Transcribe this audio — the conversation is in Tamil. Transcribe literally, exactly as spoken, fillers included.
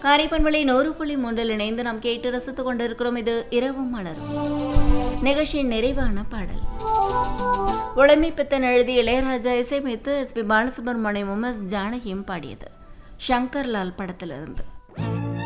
காரைப்பண்பளை நூறு புள்ளி மூன்றில் இணைந்து நாம் கேட்டு ரசித்துக் கொண்டிருக்கிறோம். இது இரவும் மலரும் நிகழ்ச்சியின் நிறைவான பாடல். உழைமை பித்தன் எழுதி இளையராஜா இசையமைத்து எஸ் பி பாலசுப்ரமணியமும் எஸ் ஜானகியும் பாடியது. சங்கர்லால் படத்திலிருந்து.